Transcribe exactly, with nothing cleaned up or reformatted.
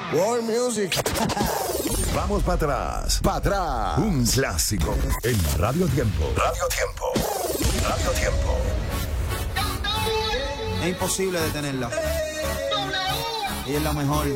World Music. Vamos para atrás, para atrás. Un clásico en Radio Tiempo. Radio Tiempo. Radio Tiempo. Es imposible detenerla. Ella es la mejor.